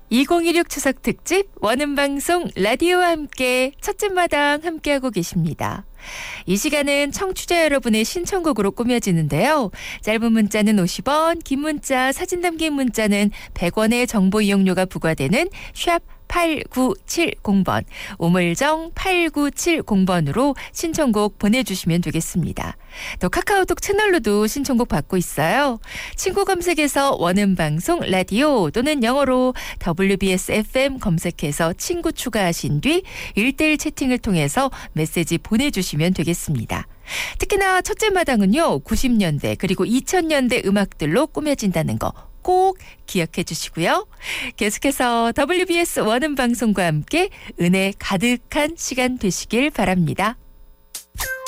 2016 추석 특집 원음방송 라디오와 함께 첫째 마당 함께하고 계십니다. 이 시간은 청취자 여러분의 신청곡으로 꾸며지는데요. 짧은 문자는 50원, 긴 문자, 사진 담긴 문자는 100원의 정보 이용료가 부과되는 샵 8970번, 우물정 8970번으로 신청곡 보내주시면 되겠습니다. 또 카카오톡 채널로도 신청곡 받고 있어요. 친구 검색에서 원음방송 라디오 또는 영어로 WBS FM 검색해서 친구 추가하신 뒤 1대1 채팅을 통해서 메시지 보내주시면 되겠습니다. 특히나 첫째 마당은요, 90년대 그리고 2000년대 음악들로 꾸며진다는 거 꼭 기억해 주시고요. 계속해서 WBS 원음방송과 함께 은혜 가득한 시간 되시길 바랍니다.